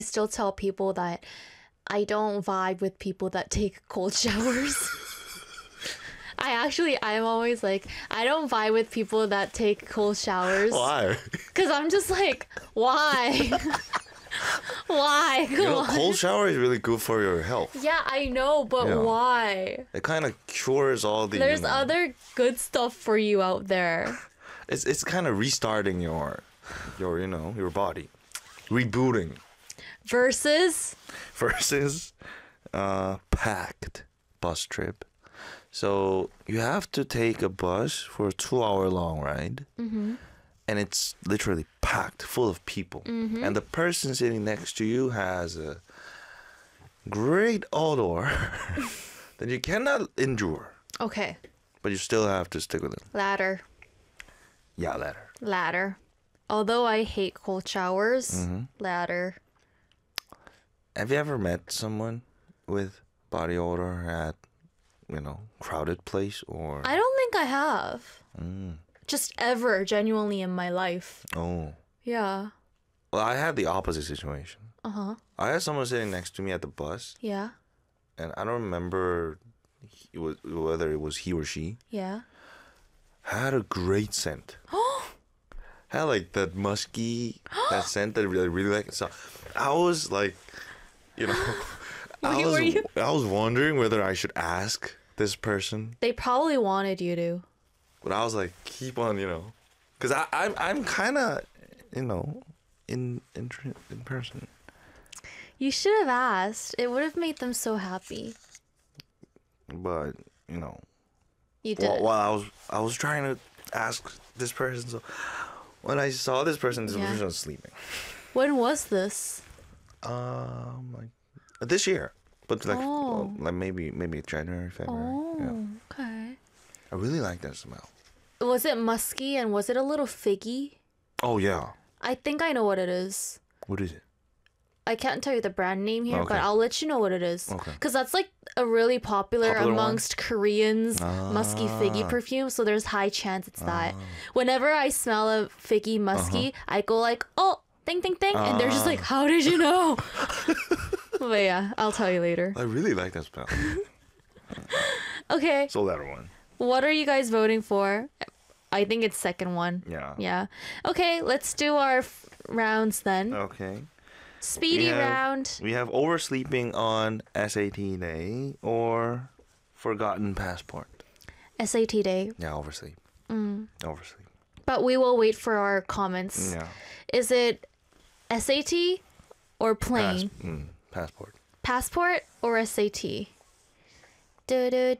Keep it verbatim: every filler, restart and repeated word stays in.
still tell people that I don't vibe with people that take cold showers. I actually, I'm always like, I don't vibe with people that take cold showers. Why? Because I'm just like, why? Why? Come You know, on. cold shower is really good for your health. Yeah, I know, but Yeah. why? It kind of cures all the. There's you know, other good stuff for you out there. It's it's kind of restarting your, your you know your body, rebooting. Versus, Versus, uh, packed bus trip. So you have to take a bus for a two-hour long ride, mm-hmm. and it's literally packed full of people. Mm-hmm. And the person sitting next to you has a great odor that you cannot endure, okay, but you still have to stick with it. ladder, Yeah, ladder. ladder. Although I hate cold showers, Mm-hmm. ladder. Have you ever met someone with body odor at, you know, crowded place or? I don't think I have. Mm. Just ever, genuinely in my life. Oh. Yeah. Well, I had the opposite situation. Uh-huh. I had someone sitting next to me at the bus, Yeah. and I don't remember he was, whether it was he or she, Yeah. had a great scent. Had like that musky, that scent that I really, really like. So I was like, you know, I Wait, was, were you- I was wondering whether I should ask this person, They probably wanted you to. but I was like, keep on, you know, because I, I'm, I'm kind of, you know, in, in, in person. You should have asked. It would have made them so happy. But, you know, You did. while, while I was I was trying to ask this person, so when I saw this person, this Yeah. person was sleeping. When was this? Um, like this year, but like Oh. uh, like maybe maybe January, February. Oh, Yeah. okay. I really like that smell. Was it musky and was it a little figgy? Oh yeah, I think I know what it is. what is it? I can't tell you the brand name here, Okay. but I'll let you know what it is. Okay. Because that's like a really popular, Popular one? amongst Koreans musky figgy Ah. perfume. So there's high chance it's that. Whenever I smell a figgy musky, Uh-huh. I go like, oh, ding, ding, ding. And they're just Ah. like, how did you know? But yeah, I'll tell you later. I really like that smell. Okay, So that one. what are you guys voting for? I think it's second one. Yeah. Yeah. Okay, let's do our f- rounds then. Okay. Speedy We have- round. We have oversleeping on S A T day or forgotten passport. S A T day. Yeah, oversleep. Oversleep. But we will wait for our comments. Yeah. Is it S A T or Pass, plane? mm, passport. Passport or S A T? Do, do,